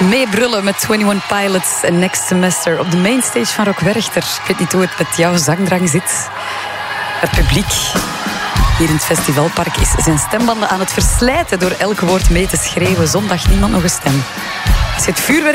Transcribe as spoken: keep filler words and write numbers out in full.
Meebrullen met eenentwintig Pilots en Next Semester op de mainstage van Rock Werchter. Ik weet niet hoe het met jouw zangdrang zit. Het publiek hier in het festivalpark is zijn stembanden aan het verslijten door elk woord mee te schreeuwen. Zondag niemand nog een stem. Als je het vuurwerk